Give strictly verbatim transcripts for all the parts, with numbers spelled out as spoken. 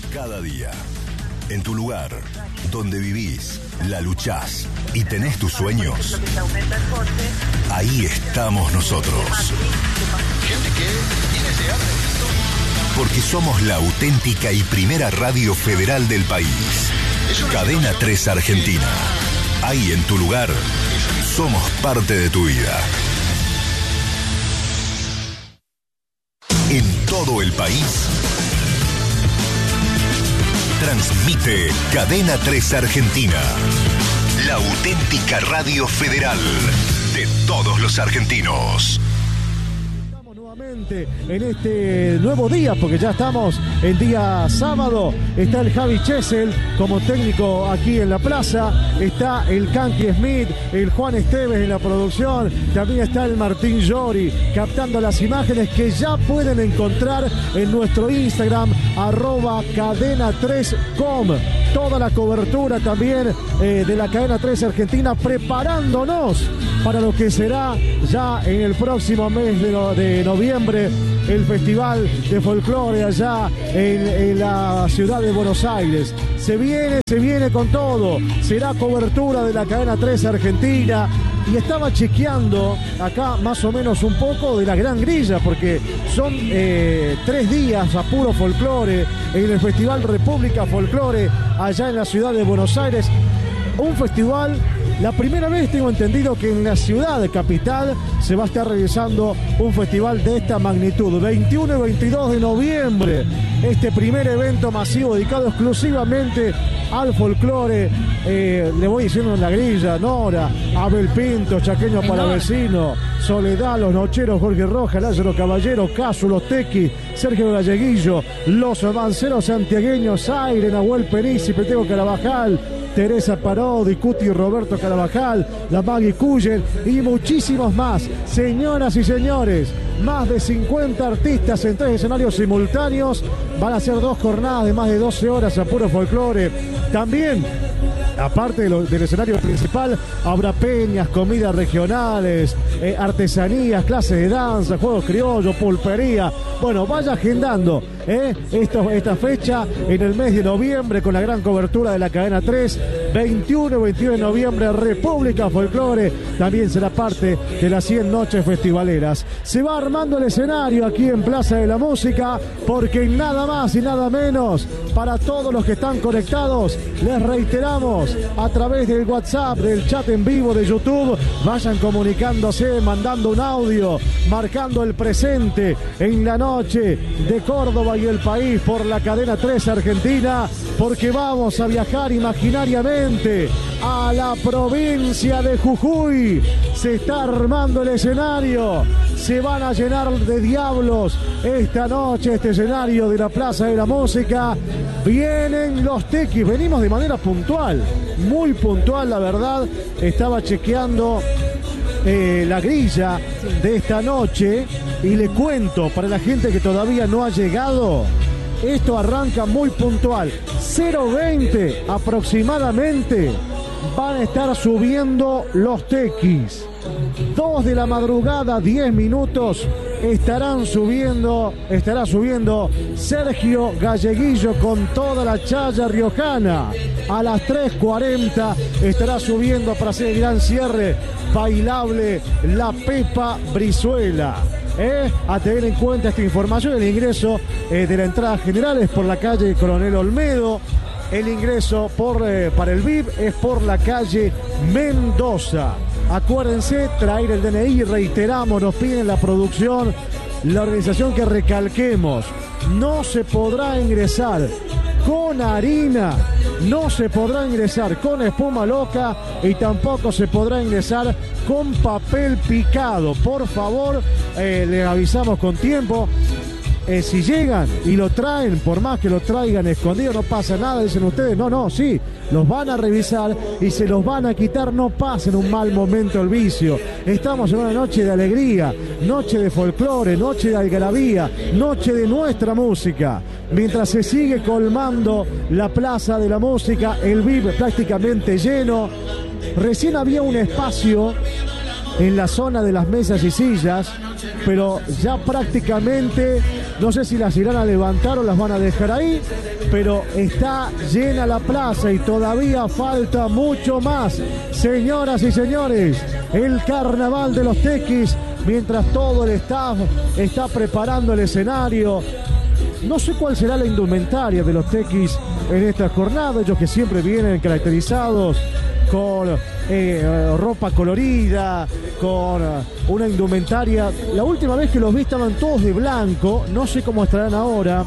Cada día, en tu lugar, donde vivís, la luchás y tenés tus sueños, ahí estamos nosotros. Gente que tiene ese arte. Porque somos la auténtica y primera radio federal del país. Cadena tres Argentina. Ahí en tu lugar, somos parte de tu vida. En todo el país, transmite Cadena tres Argentina, la auténtica radio federal de todos los argentinos. Estamos nuevamente en este nuevo día, porque ya estamos en día sábado. Está el Javi Chesel como técnico aquí en la plaza, está el Kanki Smith, el Juan Esteves en la producción, también está el Martín Llori captando las imágenes que ya pueden encontrar en nuestro Instagram, arroba cadena tres com. Toda la cobertura también eh, de la Cadena tres Argentina, preparándonos para lo que será ya en el próximo mes de, no, de noviembre, el Festival de Folclore allá en, en la ciudad de Buenos Aires. Se viene, se viene con todo. Será cobertura de la Cadena tres Argentina. Y estaba chequeando acá más o menos un poco de la Gran Grilla, porque son eh, tres días a puro folclore en el Festival República Folclore allá en la ciudad de Buenos Aires. Un festival, la primera vez tengo entendido que en la ciudad de capital se va a estar realizando un festival de esta magnitud. veintiuno y veintidós de noviembre, este primer evento masivo dedicado exclusivamente al folclore. Eh, le voy diciendo en la grilla: Nora, Abel Pinto, Chaqueño Palavecino, Soledad, Los Nocheros, Jorge Rojas, Lázaro Caballero, Casu, Los Tequis, Sergio Galleguillo, Los Avanceros Santiagueños, Aire, Nahuel Perizzi, Petego Carabajal, Teresa Parodi, Cuti Roberto Carabajal, la Maggie Cuyen y muchísimos más. Señoras y señores, más de cincuenta artistas en tres escenarios simultáneos. Van a ser dos jornadas de más de doce horas a puro folclore. También, aparte de lo, del escenario principal, habrá peñas, comidas regionales, eh, artesanías, clases de danza, juegos criollos, pulpería. Bueno, vaya agendando eh, esto, esta fecha en el mes de noviembre con la gran cobertura de la Cadena tres. veintiuno y veintidós de noviembre, República Folclore también será parte de las cien noches festivaleras. Se va armando el escenario aquí en Plaza de la Música, porque nada más y nada menos, para todos los que están conectados, les reiteramos a través del WhatsApp, del chat en vivo de YouTube, vayan comunicándose, mandando un audio, marcando el presente en la noche de Córdoba y el país por la Cadena tres Argentina, porque vamos a viajar imaginariamente a la provincia de Jujuy. Se está armando el escenario, se van a llenar de diablos esta noche este escenario de la Plaza de la Música. Vienen los Tequis, venimos de manera puntual, muy puntual, la verdad. Estaba chequeando eh, la grilla de esta noche y le cuento, para la gente que todavía no ha llegado, esto arranca muy puntual. cero veinte aproximadamente van a estar subiendo los Tequis. dos de la madrugada, diez minutos, estarán subiendo, estará subiendo Sergio Galleguillo con toda la chaya riojana. A las tres cuarenta estará subiendo para hacer el gran cierre bailable La Pepa Brizuela. Eh, a tener en cuenta esta información, el ingreso eh, de la entrada general es por la calle Coronel Olmedo. El ingreso por, eh, para el V I P es por la calle Mendoza. Acuérdense, traer el D N I, reiteramos, nos piden la producción, la organización, que recalquemos: no se podrá ingresar con harina, no se podrá ingresar con espuma loca y tampoco se podrá ingresar con papel picado. Por favor, eh, les avisamos con tiempo. Eh, si llegan y lo traen, por más que lo traigan escondido, no pasa nada, dicen ustedes. No, no, sí, los van a revisar y se los van a quitar. No pasen un mal momento el vicio. Estamos en una noche de alegría, noche de folclore, noche de algarabía, noche de nuestra música. Mientras se sigue colmando la Plaza de la Música, el V I P prácticamente lleno. Recién había un espacio en la zona de las mesas y sillas, pero ya prácticamente No sé si las irán a levantar o las van a dejar ahí, pero está llena la plaza y todavía falta mucho más. Señoras y señores, el carnaval de los Tequis, mientras todo el staff está preparando el escenario. No sé cuál será la indumentaria de los Tequis en esta jornada, ellos que siempre vienen caracterizados con eh, ropa colorida, con uh, una indumentaria. La última vez que los vi estaban todos de blanco, no sé cómo estarán ahora.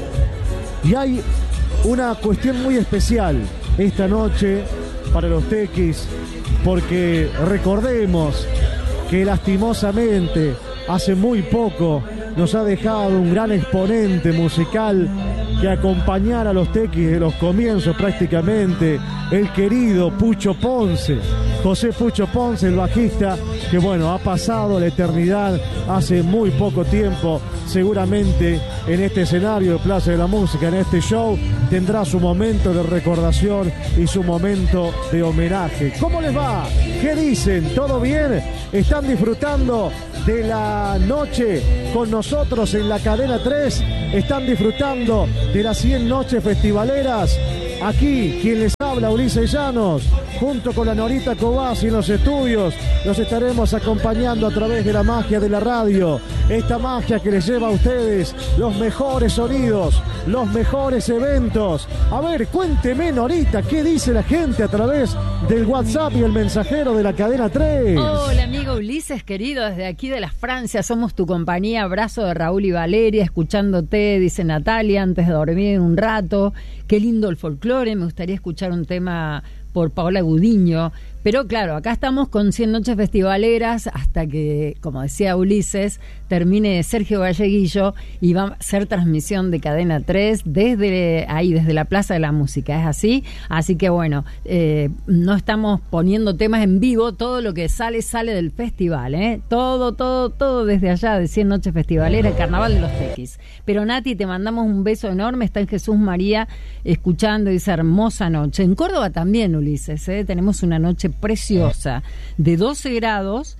Y hay una cuestión muy especial esta noche para los Tequis, porque recordemos que lastimosamente hace muy poco nos ha dejado un gran exponente musical que acompañara a los Tequis de los comienzos prácticamente, el querido Pucho Ponce, José Pucho Ponce, el bajista, que bueno, ha pasado la eternidad hace muy poco tiempo. Seguramente en este escenario de Plaza de la Música, en este show, tendrá su momento de recordación y su momento de homenaje. ¿Cómo les va? ¿Qué dicen? ¿Todo bien? ¿Están disfrutando de la noche con nosotros en la Cadena tres? ¿Están disfrutando de las cien noches festivaleras? Aquí, quien les habla, Ulises Llanos, junto con la Norita Cobasi en los estudios, los estaremos acompañando a través de la magia de la radio. Esta magia que les lleva a ustedes los mejores sonidos, los mejores eventos. A ver, cuénteme, Norita, ¿qué dice la gente a través del WhatsApp y el mensajero de la Cadena tres? Hola, amigo Ulises, querido, desde aquí de las Francias, somos tu compañía. Abrazo de Raúl y Valeria, escuchándote, dice Natalia, antes de dormir un rato. Qué lindo el folclore, me gustaría escuchar un tema por Paola Gudiño. Pero claro, acá estamos con cien noches festivaleras hasta que, como decía Ulises, termine Sergio Galleguillo y va a ser transmisión de Cadena tres desde ahí, desde la Plaza de la Música, ¿es así? Así que bueno, eh, no estamos poniendo temas en vivo, todo lo que sale, sale del festival, ¿eh? Todo, todo, todo desde allá de cien noches festivaleras, el Carnaval de los Tequis. Pero Nati, te mandamos un beso enorme, está en Jesús María escuchando, dice hermosa noche. En Córdoba también, Ulises, ¿eh? Tenemos una noche preciosa de doce grados,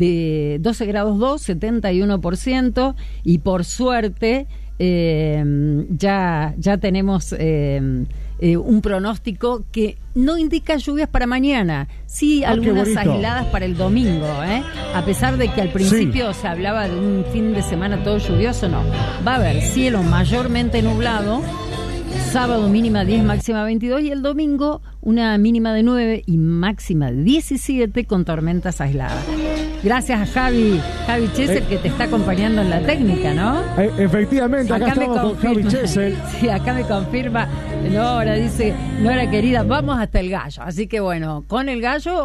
de doce grados dos, setenta y uno por ciento, y por suerte eh, ya, ya tenemos eh, eh, un pronóstico que no indica lluvias para mañana, sí ah, algunas aisladas para el domingo, ¿eh? A pesar de que al principio sí se hablaba de un fin de semana todo lluvioso, no, va a haber cielo mayormente nublado, sábado mínima diez, máxima veintidós, y el domingo una mínima de nueve y máxima de diecisiete con tormentas aisladas. Gracias a Javi, Javi Chesel, eh, que te está acompañando en la técnica, ¿no? Eh, efectivamente, acá, acá estamos con Javi Chesel. Sí, acá me confirma Nora, dice, Nora querida, vamos hasta el gallo. Así que bueno, ¿con el gallo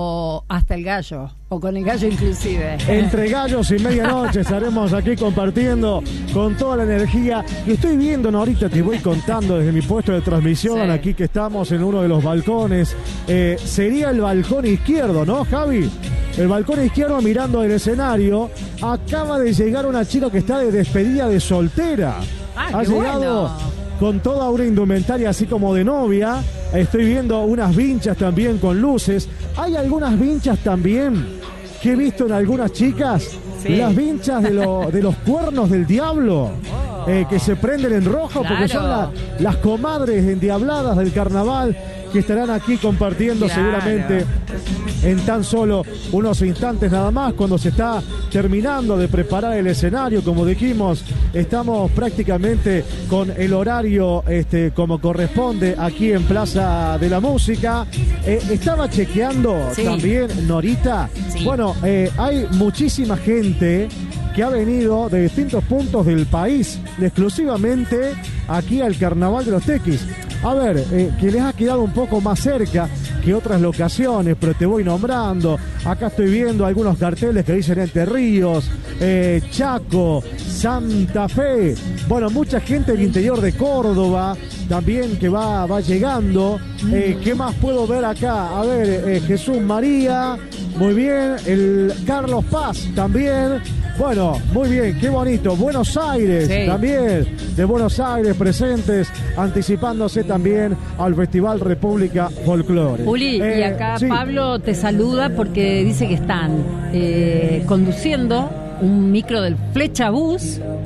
o hasta el gallo? O con el gallo inclusive. Entre gallos y medianoche estaremos aquí compartiendo con toda la energía. Y estoy viendo, ¿no? Ahorita te voy contando desde mi puesto de transmisión, sí, aquí que estamos en uno de los balcones. Eh, sería el balcón izquierdo, ¿no, Javi? El balcón izquierdo mirando el escenario. Acaba de llegar una chica que está de despedida de soltera. Ah, ha qué llegado bueno, con toda una indumentaria así como de novia. Estoy viendo unas vinchas también con luces. Hay algunas vinchas también que he visto en algunas chicas. Sí. Las vinchas de, lo, de los cuernos del diablo. Oh. Eh, que se prenden en rojo, claro, porque son la, las comadres endiabladas del carnaval que estarán aquí compartiendo, claro, seguramente en tan solo unos instantes nada más, cuando se está terminando de preparar el escenario. Como dijimos, estamos prácticamente con el horario este, como corresponde aquí en Plaza de la Música. Eh, estaba chequeando, sí, también, Norita. Sí. Bueno, eh, hay muchísima gente que ha venido de distintos puntos del país, exclusivamente aquí al Carnaval de los Tequis. A ver, eh, que les ha quedado un poco más cerca que otras locaciones, pero te voy nombrando. Acá estoy viendo algunos carteles que dicen Entre Ríos, eh, Chaco, Santa Fe. Bueno, mucha gente del interior de Córdoba también que va, va llegando. Eh, ¿Qué más puedo ver acá? A ver, eh, Jesús María, muy bien. El Carlos Paz también. Bueno, muy bien, qué bonito. Buenos Aires, sí, también, de Buenos Aires presentes, anticipándose también al Festival República Folclore. Juli, eh, y acá sí, Pablo te saluda porque dice que están eh, conduciendo un micro del Flecha Bus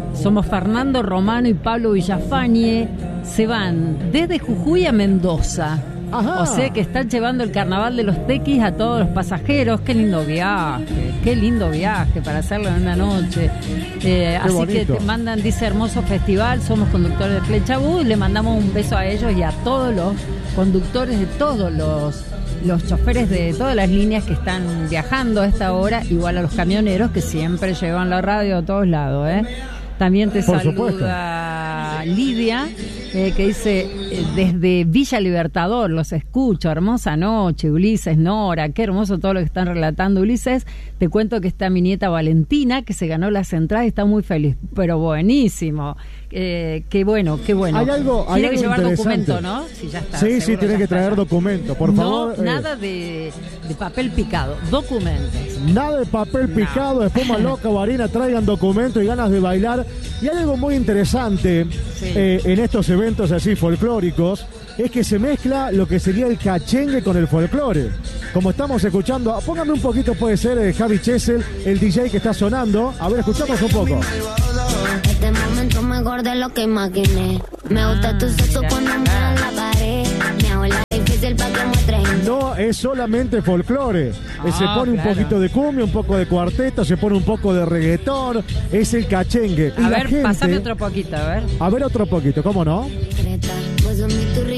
somos Fernando Romano y Pablo Villafañe. Se van desde Jujuy a Mendoza. Ajá. O sea que están llevando el carnaval de los tequis a todos los pasajeros. Qué lindo viaje, qué lindo viaje para hacerlo en una noche. Eh, así bonito. Que te mandan, dice, hermoso festival, somos conductores de Flechabú, y le mandamos un beso a ellos y a todos los conductores de todos los, los choferes de todas las líneas que están viajando a esta hora, igual a los camioneros que siempre llevan la radio a todos lados, ¿eh? También te Por saluda supuesto. Lidia, eh, que dice, eh, desde Villa Libertador, los escucho, hermosa noche, Ulises, Nora, qué hermoso todo lo que están relatando, Ulises. Te cuento que está mi nieta Valentina, que se ganó las entradas y está muy feliz, pero buenísimo. Eh, qué bueno, qué bueno. Hay algo, hay tiene algo que llevar interesante. documento, ¿no? Sí, ya está. Sí, sí, tiene que traer documento, por no, favor. No, nada eh. de, de papel picado, documentos. Nada de papel picado, no. Espuma loca o harina, traigan documentos y ganas de bailar. Y hay algo muy interesante sí. eh, en estos eventos así folclóricos, es que se mezcla lo que sería el cachengue con el folclore. Como estamos escuchando, póngame un poquito, puede ser eh, Javi Chesel, el D J que está sonando. A ver, escuchamos un poco. Este momento mejor de lo que imaginé. Me gusta tu sexo cuando me da la pared. Me hago la difícil para que muestres. No es solamente folclore. Ah, se pone claro. un poquito de cumbia, un poco de cuarteto, se pone un poco de reggaetón. Es el cachengue. A y ver, gente... pasame otro poquito, a ver. A ver otro poquito, ¿cómo no? Pues son mis